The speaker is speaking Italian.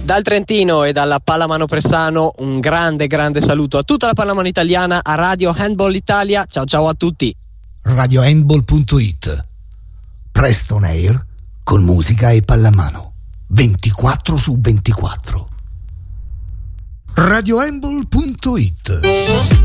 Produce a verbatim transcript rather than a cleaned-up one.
Dal Trentino e dalla Pallamano Pressano un grande grande saluto a tutta la pallamano italiana, a Radio Handball Italia. Ciao ciao a tutti. radio handball punto it, presto on air con musica e pallamano ventiquattro su ventiquattro. radio handball punto it